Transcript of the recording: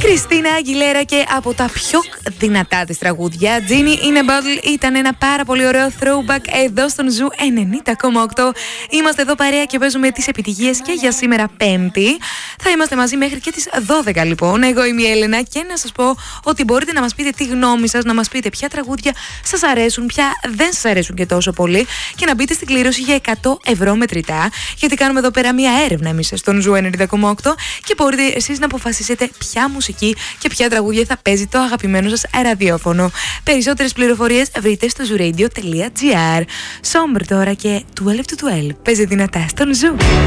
Κριστίνα Αγγιλέρα και από τα πιο δυνατά της τραγούδια Genie in a Bottle ήταν ένα πάρα πολύ ωραίο throwback εδώ στον Ζου 90,8. Είμαστε εδώ παρέα και παίζουμε τις επιτυχίες και για σήμερα Πέμπτη. Θα είμαστε μαζί μέχρι και τις 12 λοιπόν. Εγώ είμαι η Έλενα και να σας πω ότι μπορείτε να μας πείτε τη γνώμη σας, να μας πείτε ποια τραγούδια σας αρέσουν, ποια δεν σας αρέσουν και τόσο πολύ και να μπείτε στην κλήρωση για 100 ευρώ μετρητά, γιατί κάνουμε εδώ πέρα μια έρευνα εμείς στον Ζου 90,8 και μπορείτε εσείς να αποφασίσετε ποια μουσική και ποια τραγούδια θα παίζει το αγαπημένο σας ραδιόφωνο. Περισσότερες πληροφορίες βρείτε στο zuradio.gr. Σόμπρ τώρα και 12 to 12 παίζει δυνατά στον Ζου.